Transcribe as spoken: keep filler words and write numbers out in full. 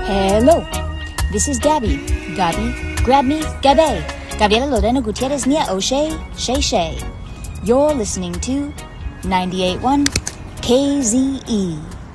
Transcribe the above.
Hello, this is Gabby. Gabby, grab me, Gabby. Gabriela Lorena Gutierrez Nia O'Shea, Shay Shay. You're listening to ninety-eight point one K Z E.